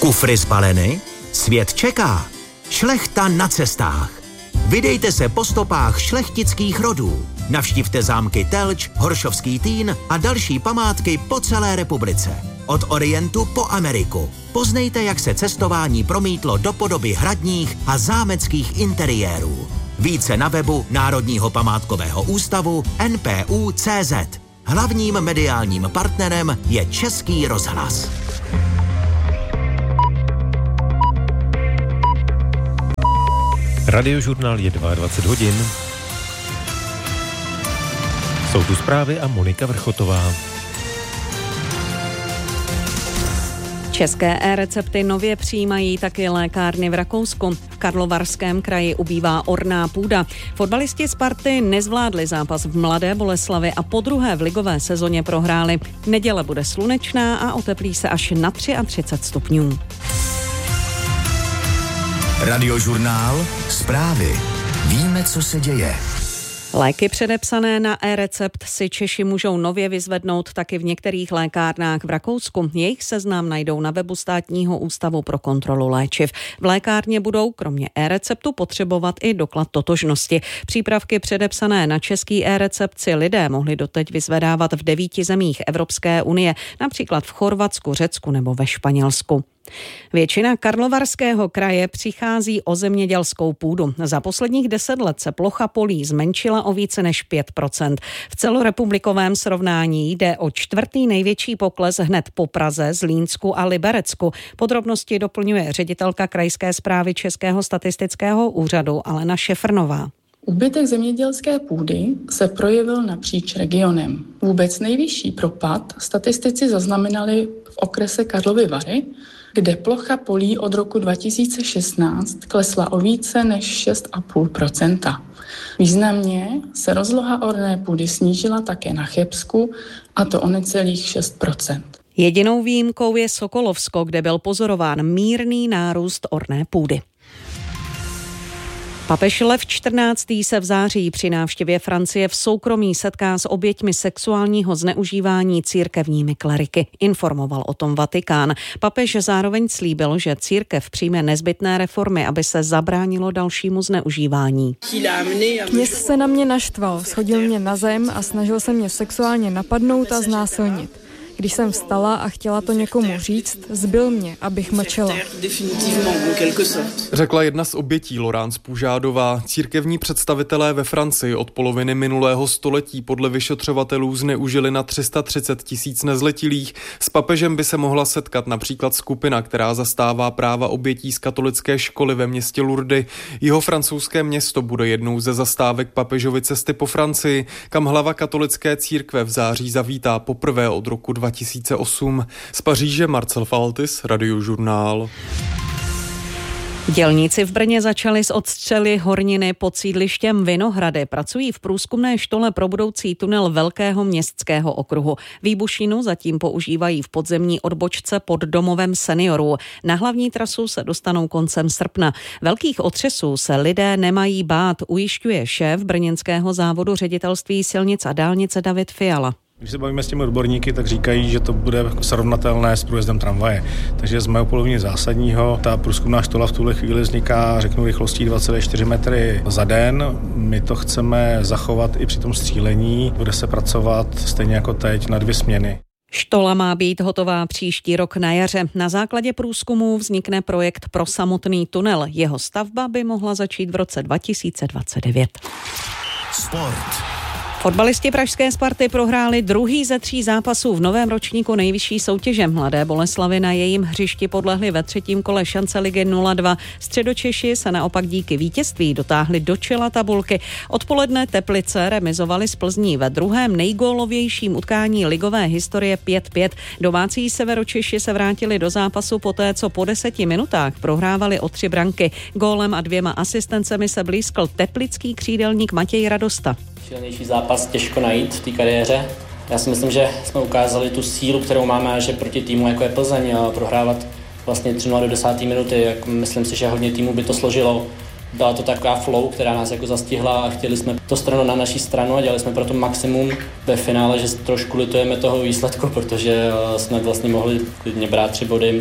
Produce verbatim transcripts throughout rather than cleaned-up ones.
Kufry zbaleny? Svět čeká. Šlechta na cestách. Vydejte se po stopách šlechtických rodů. Navštivte zámky Telč, Horšovský Týn a další památky po celé republice. Od Orientu po Ameriku. Poznejte, jak se cestování promítlo do podoby hradních a zámeckých interiérů. Více na webu Národního památkového ústavu N P U tečka cé zet. Hlavním mediálním partnerem je Český rozhlas. Radiožurnál je dvacet dva hodin. Jsou tu zprávy a Monika Vrchotová. České e-recepty nově přijímají taky lékárny v Rakousku. V Karlovarském kraji ubývá orná půda. Fotbalisti Sparty nezvládli zápas v Mladé Boleslavi a podruhé v ligové sezóně prohráli. Neděle bude slunečná a oteplí se až na třicet tři stupňů. Radiožurnál, zprávy. Víme, co se děje. Léky předepsané na e-recept si Češi můžou nově vyzvednout taky v některých lékárnách v Rakousku. Jejich seznam najdou na webu Státního ústavu pro kontrolu léčiv. V lékárně budou kromě e-receptu potřebovat i doklad totožnosti. Přípravky předepsané na český e-recept si lidé mohli doteď vyzvedávat v devíti zemích Evropské unie, například v Chorvatsku, Řecku nebo ve Španělsku. Většina Karlovarského kraje přichází o zemědělskou půdu. Za posledních deset let se plocha polí zmenšila o více než pět procent. V celorepublikovém srovnání jde o čtvrtý největší pokles hned po Praze, Zlínsku a Liberecku. Podrobnosti doplňuje ředitelka krajské správy Českého statistického úřadu Alena Šefrnová. Úbytek zemědělské půdy se projevil napříč regionem. Vůbec nejvyšší propad statistici zaznamenali v okrese Karlovy Vary, kde plocha polí od roku dva tisíce šestnáct klesla o více než šest celá pět procenta. Významně se rozloha orné půdy snížila také na Chebsku, a to o necelých šest procent. Jedinou výjimkou je Sokolovsko, kde byl pozorován mírný nárůst orné půdy. Papež Lev čtrnáctý se v září při návštěvě Francie v soukromí setká s oběťmi sexuálního zneužívání církevními kleriky. Informoval o tom Vatikán. Papež zároveň slíbil, že církev přijme nezbytné reformy, aby se zabránilo dalšímu zneužívání. Kněz se na mě naštval, shodil mě na zem a snažil se mě sexuálně napadnout a znásilnit. Když jsem vstala a chtěla to někomu říct, zbyl mě, abych mlčela. Řekla jedna z obětí Laurence Poujádová. Církevní představitelé ve Francii od poloviny minulého století podle vyšetřovatelů zneužili na tři sta třicet tisíc nezletilých. S papežem by se mohla setkat například skupina, která zastává práva obětí z katolické školy ve městě Lourdes. Jeho francouzské město bude jednou ze zastávek papežovy cesty po Francii, kam hlava katolické církve v září zavítá poprvé od roku dva tisíce osm. Z Paříže Marcel Faltis, Radiožurnál. Dělníci v Brně začali s odstřely horniny pod sídlištěm Vinohrady. Pracují v průzkumné štole pro budoucí tunel Velkého městského okruhu. Výbušninu zatím používají v podzemní odbočce pod domovem seniorů. Na hlavní trasu se dostanou koncem srpna. Velkých otřesů se lidé nemají bát, ujišťuje šéf brněnského závodu ředitelství silnic a dálnice David Fiala. Když se bavíme s těmi odborníky, tak říkají, že to bude srovnatelné s průjezdem tramvaje. Takže z mého pohledu zásadního, ta průzkumná štola v tuhle chvíli vzniká, řeknu, rychlostí dva celé čtyři metry za den. My to chceme zachovat i při tom střílení. Bude se pracovat stejně jako teď na dvě směny. Štola má být hotová příští rok na jaře. Na základě průzkumů vznikne projekt pro samotný tunel. Jeho stavba by mohla začít v roce dva tisíce dvacet devět. Sport. Fotbalisti pražské Sparty prohráli druhý ze tří zápasů v novém ročníku nejvyšší soutěže. Mladé Boleslavy na jejím hřišti podlehli ve třetím kole šance ligy nula dva. Středočeši se naopak díky vítězství dotáhli do čela tabulky. Odpoledne Teplice remizovali s Plzní ve druhém nejgólovějším utkání ligové historie pět pět. Domácí Severočeši se vrátili do zápasu poté, co po deseti minutách prohrávali o tři branky. Gólem a dvěma asistencemi se blízkl teplický křídelník Matěj Radosta. Silnější zápas těžko najít v té kariéře. Já si myslím, že jsme ukázali tu sílu, kterou máme, a že proti týmu jako je Plzeň a prohrávat vlastně tři nula do desáté minuty, jak myslím si, že hodně týmů by to složilo. Byla to taková flow, která nás jako zastihla a chtěli jsme to stranu na naší stranu a dělali jsme pro to maximum ve finále, že trošku litujeme toho výsledku, protože jsme vlastně mohli klidně brát tři body.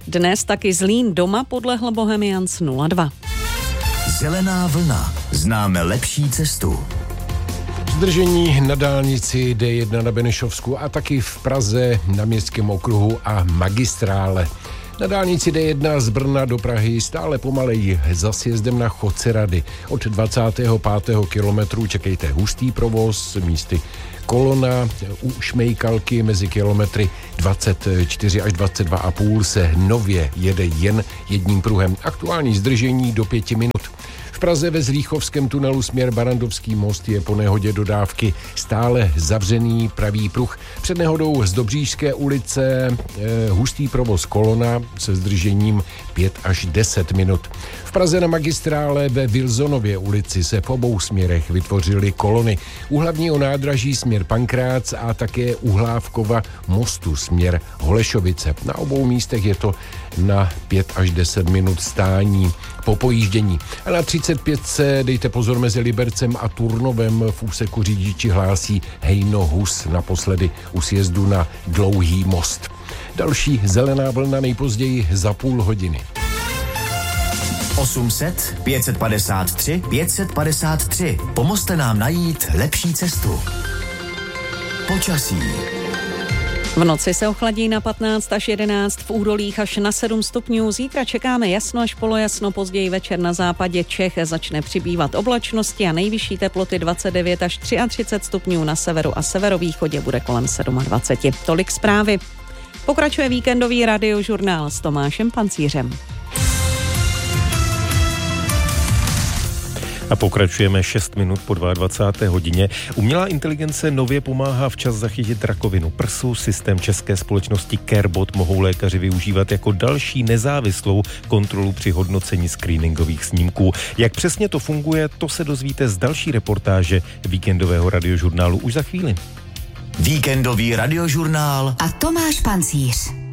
Dnes taky Zlín doma podlehl Bohemians nula dva. Zelená vlna. Známe lepší cestu. Zdržení na dálnici D jedna na Benešovsku a taky v Praze na Městském okruhu a magistrále. Na dálnici D jedna z Brna do Prahy stále pomaleji za sjezdem na Chodce Rady. Od dvacátého pátého kilometru čekejte hustý provoz, místy kolona u Šmejkalky mezi kilometry dvacet čtyři až dvacet dva a půl se nově jede jen jedním pruhem. Aktuální zdržení do pěti minut. V Praze ve Zlíchovském tunelu směr Barandovský most je po nehodě dodávky stále zavřený pravý pruh. Před nehodou z Dobříšské ulice eh, hustý provoz kolona se zdržením pět až deset minut. V Praze na magistrále ve Wilsonově ulici se v obou směrech vytvořily kolony. U hlavního nádraží směr Pankrác a také u Hlávkova mostu směr Holešovice. Na obou místech je to na pět až deset minut stání po pojíždění. A na třicet pět se dejte pozor mezi Libercem a Turnovem v úseku řidiči hlásí Hejno Hus naposledy u sjezdu na Dlouhý most. Další zelená vlna nejpozději za půl hodiny. osm set, pět set padesát tři, pět set padesát tři. Pomozte nám najít lepší cestu. Počasí. V noci se ochladí na patnáct až jedenáct, v údolích až na sedm stupňů. Zítra čekáme jasno až polojasno, později večer na západě Čech začne přibývat oblačnosti a nejvyšší teploty dvacet devět až třicet tři stupňů, na severu a severovýchodě bude kolem dvacet sedm. Tolik zprávy. Pokračuje víkendový radiožurnál s Tomášem Pancířem. A pokračujeme šest minut po dvacáté druhé hodině. Umělá inteligence nově pomáhá včas zachytit rakovinu prsu. Systém české společnosti CareBot mohou lékaři využívat jako další nezávislou kontrolu při hodnocení screeningových snímků. Jak přesně to funguje, to se dozvíte z další reportáže víkendového radiožurnálu už za chvíli. Víkendový radiožurnál a Tomáš Pancíř.